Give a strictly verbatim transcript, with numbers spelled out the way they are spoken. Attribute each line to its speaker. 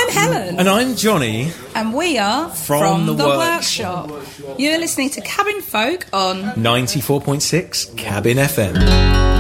Speaker 1: I'm Helen.
Speaker 2: And I'm Johnny.
Speaker 1: And we are
Speaker 2: From,
Speaker 1: from
Speaker 2: the,
Speaker 1: the
Speaker 2: workshop.
Speaker 1: Workshop. You're listening to Cabin Folk on
Speaker 2: ninety-four point six Cabin F M.